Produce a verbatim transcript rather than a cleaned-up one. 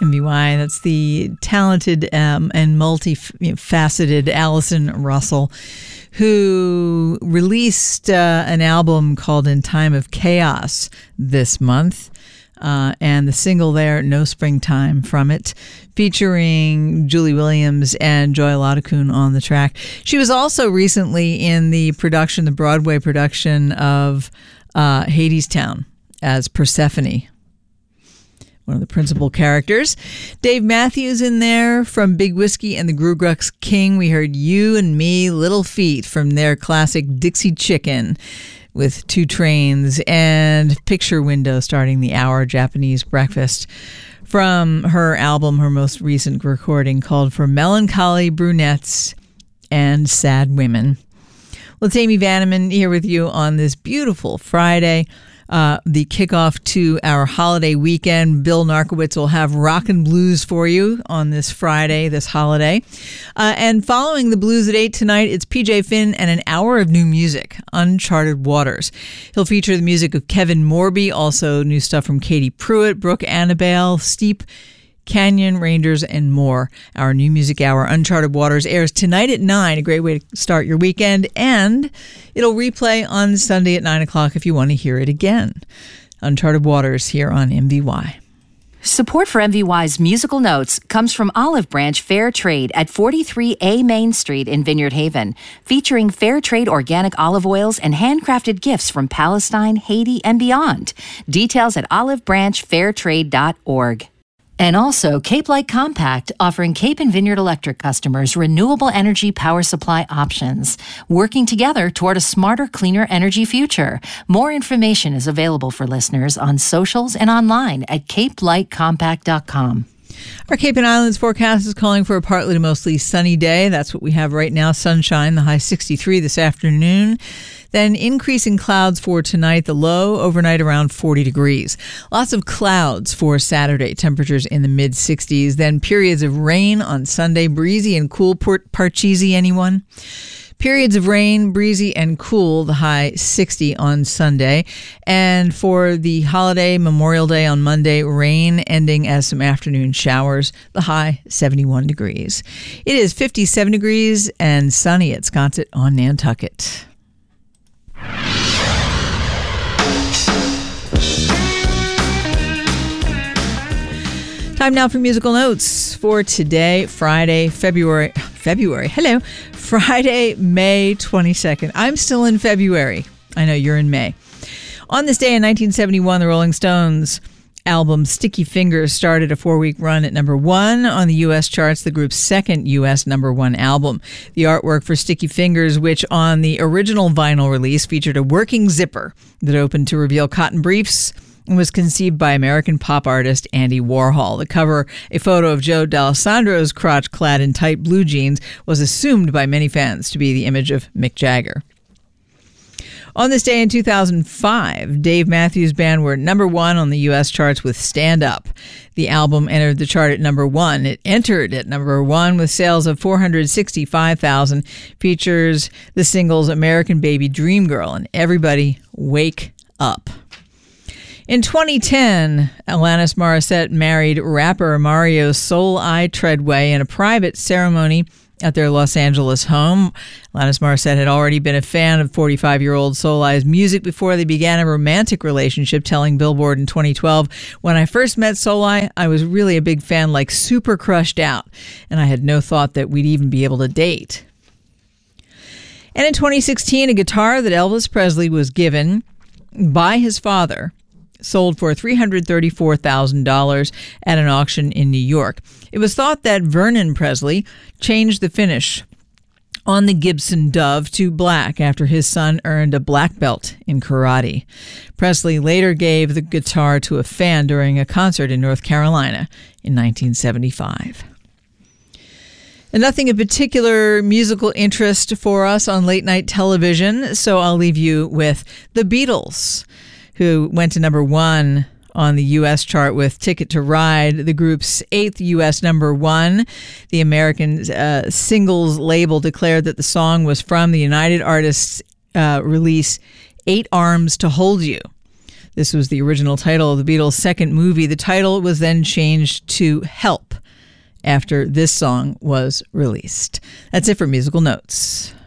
M V Y. That's the talented um, and multifaceted Allison Russell, who released uh, an album called In Time of Chaos this month. Uh, and the single there, No Springtime, from it, featuring Julie Williams and Joy Ladakun on the track. She was also recently in the production, the Broadway production of uh, Hadestown as Persephone, one of the principal characters. Dave Matthews in there from Big Whiskey and the Gru Grux King. We heard You and Me, Little Feat from their classic Dixie Chicken, with Two Trains, and Picture Window starting the hour, Japanese Breakfast, from her album, her most recent recording, called For Melancholy Brunettes and Sad Women. Well, it's Amy Vanneman here with you on this beautiful Friday, uh, the kickoff to our holiday weekend. Bill Narkowitz will have rock and blues for you on this Friday, this holiday. Uh, and following the blues at eight tonight, it's P J Finn and an hour of new music, Uncharted Waters. He'll feature the music of Kevin Morby, also new stuff from Katie Pruitt, Brooke Annabelle, Steep, Canyon Rangers, and more. Our new music hour, Uncharted Waters, airs tonight at nine, a great way to start your weekend, and it'll replay on Sunday at nine o'clock if you want to hear it again. Uncharted Waters here on M V Y. Support for M V Y's Musical Notes comes from Olive Branch Fair Trade at forty-three A Main Street in Vineyard Haven, featuring fair trade organic olive oils and handcrafted gifts from Palestine, Haiti, and beyond. Details at olive branch fair trade dot org. And also Cape Light Compact, offering Cape and Vineyard Electric customers renewable energy power supply options, working together toward a smarter, cleaner energy future. More information is available for listeners on socials and online at cape light compact dot com. Our Cape and Islands forecast is calling for a partly to mostly sunny day. That's what we have right now. Sunshine, the high sixty-three this afternoon. Then increasing clouds for tonight, the low overnight around forty degrees. Lots of clouds for Saturday, temperatures in the mid sixties. Then periods of rain on Sunday, breezy and cool. Port Parcheesi, anyone? Periods of rain, breezy and cool, the high sixty on Sunday. And for the holiday, Memorial Day on Monday, rain ending as some afternoon showers, the high seventy-one degrees. It is fifty-seven degrees and sunny at Sconset on Nantucket. Time now for musical notes for today, Friday, February, February, hello, Friday, May twenty-second. I'm still in February. I know you're in May. On this day in nineteen seventy-one, the Rolling Stones album Sticky Fingers started a four-week run at number one on the U S charts, the group's second U S number one album. The artwork for Sticky Fingers, which on the original vinyl release featured a working zipper that opened to reveal cotton briefs, and was conceived by American pop artist Andy Warhol. The cover, a photo of Joe D'Alessandro's crotch clad in tight blue jeans, was assumed by many fans to be the image of Mick Jagger. On this day in two thousand five, Dave Matthews Band were number one on the U S charts with Stand Up. The album entered the chart at number one. It entered at number one with sales of four hundred sixty-five thousand, features the singles American Baby, Dream Girl, and Everybody Wake Up. In twenty ten, Alanis Morissette married rapper Mario Soul Eye Treadway in a private ceremony at their Los Angeles home. Alanis Morissette had already been a fan of forty-five-year-old Soul Eye's music before they began a romantic relationship, telling Billboard in twenty twelve, "When I first met Soul Eye, I was really a big fan, like super crushed out, and I had no thought that we'd even be able to date." And in twenty sixteen, a guitar that Elvis Presley was given by his father sold for three hundred thirty-four thousand dollars at an auction in New York. It was thought that Vernon Presley changed the finish on the Gibson Dove to black after his son earned a black belt in karate. Presley later gave the guitar to a fan during a concert in North Carolina in nineteen seventy-five. And nothing of particular musical interest for us on late night television, so I'll leave you with the Beatles, who went to number one on the U S chart with Ticket to Ride, the group's eighth U S number one. The American uh, singles label declared that the song was from the United Artists uh, release Eight Arms to Hold You. This was the original title of the Beatles' second movie. The title was then changed to Help after this song was released. That's it for Musical Notes.